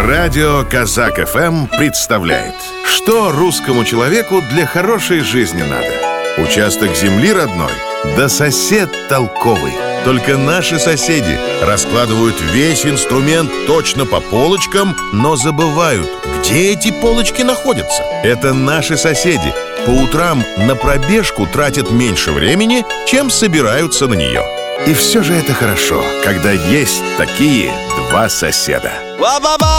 Радио Казак ФМ представляет: что русскому человеку для хорошей жизни надо? Участок земли родной, да сосед толковый. Только наши соседи раскладывают весь инструмент точно по полочкам, но забывают, где эти полочки находятся. Это наши соседи. По утрам на пробежку тратят меньше времени, чем собираются на нее. И все же это хорошо, когда есть такие два соседа.